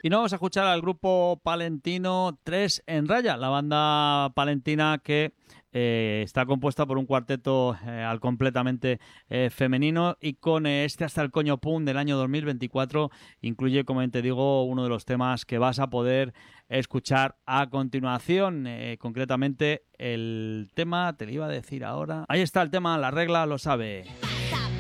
Y no vamos a escuchar al grupo palentino Tres en Raya, la banda palentina que está compuesta por un cuarteto al completamente femenino y con este Hasta el Coño Pum del año 2024 incluye, como te digo, uno de los temas que vas a poder escuchar a continuación, concretamente el tema, te lo iba a decir ahora, ahí está el tema, La Regla lo sabe.